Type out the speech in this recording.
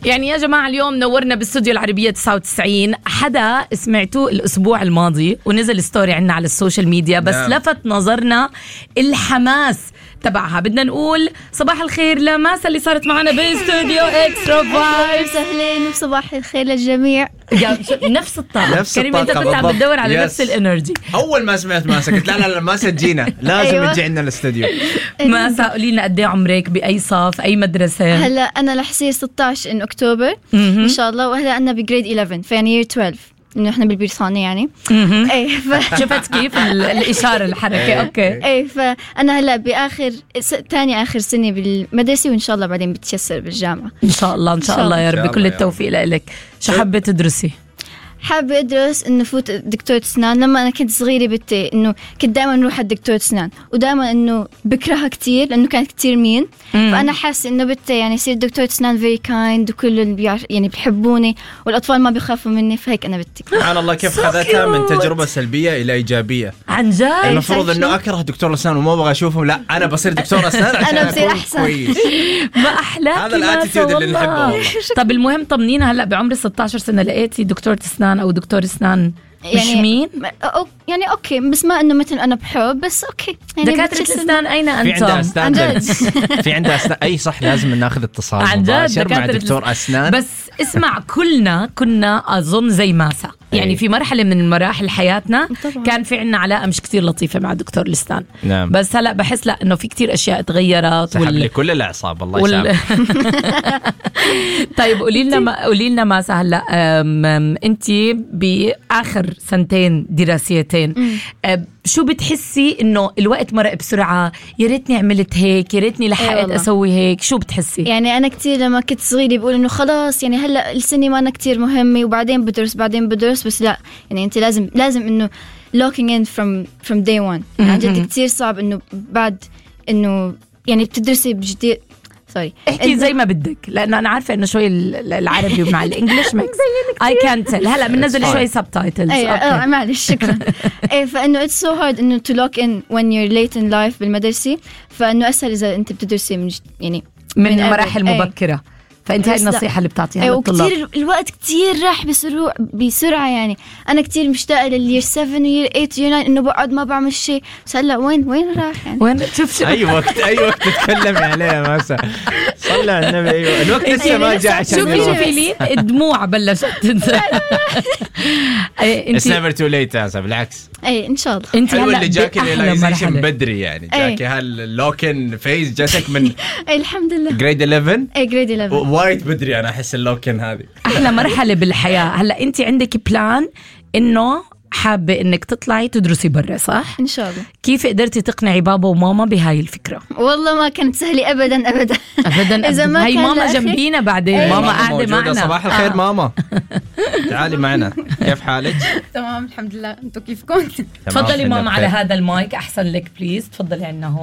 يعني يا جماعة اليوم نورنا باستوديو العربية 99 حدا سمعتوه الأسبوع الماضي ونزل ستوري عنا على السوشيال ميديا بس لفت نظرنا الحماس تبعها. بدنا نقول صباح الخير لماسة اللي صارت معنا باستوديو اكسترا فايبس. اهلين وصباح الخير للجميع. نفس الطاقة كريمة، انت كنت عم تدور على نفس الانرجي. اول ما سمعت ماسة قلت لا ماسة تجينا لازم أيوة. تجي عندنا الاستوديو. ماسة قولي لنا قد ايه عمرك، باي صف، اي مدرسة؟ هلا انا رح يصير 16 إن اكتوبر ان شاء الله، وهلا انا بجريد 11 فيعني 12 انه احنا بالبريطانية يعني. اي شفت كيف الاشارة الحركة؟ اوكي. اي فانا هلا باخر ثاني اخر سنة بالمدرسة، وان شاء الله بعدين بتيسر بالجامعة ان شاء الله. ان شاء الله يا رب كل التوفيق لك. شو حابة تدرسي؟ حابة أدرس إنه فوت دكتورة أسنان. لما أنا كنت صغيرة بنتي إنه كنت دائما نروح على دكتورة أسنان، ودائما إنه بكرهها كتير لأنه كانت كتير مين. فأنا حاسة إنه بنتي يعني يصير دكتورة أسنان very kind، وكل اللي يعني بيحبوني والأطفال ما بيخافوا مني، فهيك أنا بنتي. سبحان الله كيف خذتها من تجربة سلبية إلى إيجابية. عن جد المفروض إنه أكره دكتور أسنان وما أبغى أشوفهم، لا أنا بصير دكتور أسنان عشان أنا بصير أكون أحسن. كويس. ما أحلاك. هذا الاتيتيود اللي نحبه والله. طب المهم طمنينا، هلا بعمر 16 سنة لقيتي دكتورة أسنان أو دكتور أسنان مش مين؟ يعني أوكي، بس ما إنه مثل أنا بحب، بس أوكي يعني دكاترة الأسنان أين في عندها أنتم؟ أسنان في عندها أسنان. أي صح لازم ناخذ اتصال مباشر مع دكتور أسنان. بس اسمع كنا أظن زي ماسة يعني في مرحلة من مراحل حياتنا طبعا. كان في عنا علاقة مش كتير لطيفة مع دكتور الأسنان. نعم. بس هلأ بحس لا إنه في كتير أشياء تغيرت سحب لي كل الأعصاب الله يسامحك. طيب قولي لنا ماسة هلا أنتي بآخر سنتين دراسيتين شو بتحسي إنه الوقت مرق بسرعة؟ يا ريتني عملت هيك، يا ريتني لحقت أسوي هيك. شو بتحسي؟ يعني أنا كتير لما كنت صغيرة بقول إنه خلاص يعني هلا السنة ما أنا كتير مهمة، وبعدين بدرس بس لا، يعني أنت لازم إنه locking in from day one. عن جد كتير صعب إنه بعد إنه يعني بتدرسي بجديد. احكي زي ما بدك، لأنه أنا عارفة إنه شوي العربي مع الإنجليش ميكس. I can't tell. هلا بننزل شوي subtitles. معلش شكرا. فإنه it's so hard إنه to lock in when you're late in life بالمدرسة، فإنه أسهل إذا أنت بتدرسي من مراحل مبكرة. فأنت هاي النصيحة اللي بتعطيها للطلاب. وكتير الوقت كتير راح بسرعة يعني. أنا كتير مشتاقة للير 7 وير 8 وير 9 إنه بقعد ما بعمل شيء، بس هلا وين راح يعني؟ وين شوف أي وقت تتكلمي عليه ماسة. صلى على النبي. أيوة الوقت لسه ما جاء عشان شوفي لي الدموع بلشت تنزل. It's never too late يا بالعكس. إن شاء الله. أنت هلا اللي جاك الريلايزيشن بدري يعني جاك هاللوكن فيز جاتك من الحمد لله جريد 11. جريد 11 وايد بدري. أنا أحس اللوكن هذه أحلى مرحلة بالحياة. هلا أنت عندك بلان إنه حابة إنك تطلعي تدرسي برا، صح؟ إن شاء الله. كيف قدرتي تقنعي بابا وماما بهاي الفكرة؟ والله ما كانت سهلة أبدا. إذا ما هي ماما جنبينا بعدين. ماما قاعدة معنا. صباح الخير ماما. تعالي معنا. كيف حالك؟ تمام الحمد لله. أنتوا كيفكم؟ تفضلي ماما على هذا المايك أحسن لك بليز. تفضلي عنا هون.